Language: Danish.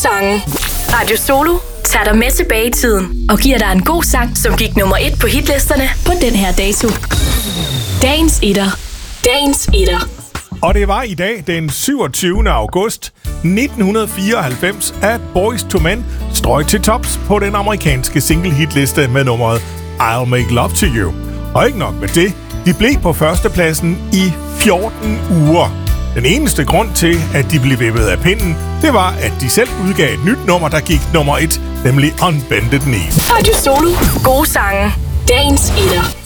sange. Radio Solo tager dig med tilbage i tiden og giver dig en god sang, som gik nummer 1 på hitlisterne på den her dato. Dagens etter. Dagens etter. Og det var i dag, den 27. august 1994, at Boyz II Men strøg til tops på den amerikanske single-hitliste med nummeret I'll Make Love to You. Og ikke nok med det, de blev på førstepladsen i 14 uger. Den eneste grund til, at de blev vippet af pinden, det var, at de selv udgav et nyt nummer, der gik nummer 1, nemlig On Bended Knee. Radio Solo. Gode sange. Dagens etter.